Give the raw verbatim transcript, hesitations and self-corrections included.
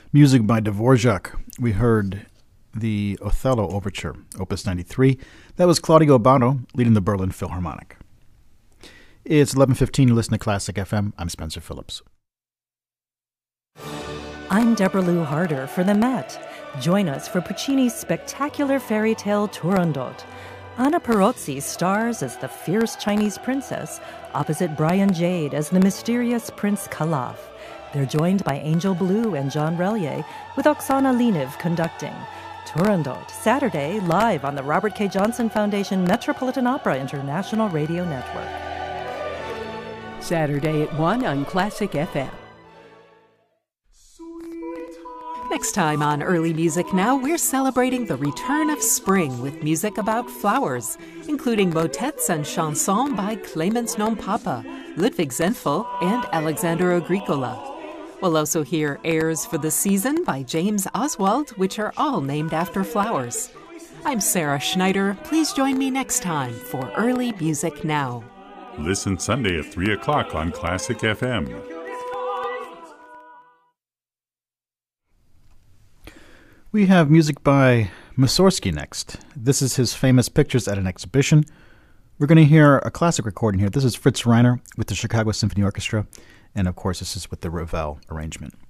Music by Dvorak. We heard the Othello Overture, Opus ninety-three. That was Claudio Abbado leading the Berlin Philharmonic. It's eleven fifteen. You listen to Classic F M. I'm Spencer Phillips. I'm Deborah Lou Harder for the Met. Join us for Puccini's spectacular fairy tale Turandot. Anna Perozzi stars as the fierce Chinese princess, opposite Brian Jade as the mysterious Prince Calaf. They're joined by Angel Blue and John Relier, with Oksana Leniv conducting. Turandot, Saturday, live on the Robert K. Johnson Foundation Metropolitan Opera International Radio Network. Saturday at one on Classic F M. Next time on Early Music Now, we're celebrating the return of spring with music about flowers, including motets and chansons by Clemens Non-Papa, Ludwig Zenfel, and Alexander Agricola. We'll also hear airs for the season by James Oswald, which are all named after flowers. I'm Sarah Schneider. Please join me next time for Early Music Now. Listen Sunday at three o'clock on Classic F M. We have music by Mussorgsky next. This is his famous Pictures at an Exhibition. We're going to hear a classic recording here. This is Fritz Reiner with the Chicago Symphony Orchestra, and of course this is with the Ravel arrangement.